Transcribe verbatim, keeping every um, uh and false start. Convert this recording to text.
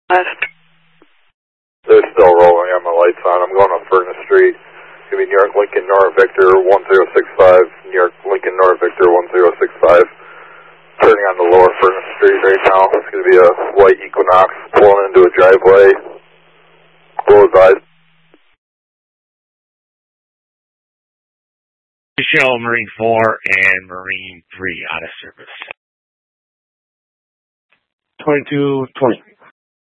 Left. They're still rolling. I have my lights on. I'm going on Furnace Street. It's going to be New York Lincoln Nora Victor one zero six five. New York Lincoln Nora Victor one zero six five. Turning on the lower Furnace Street right now. It's going to be a white Equinox pulling into a driveway. Full advised. Show Marine four and Marine three out of service. twenty-two twenty.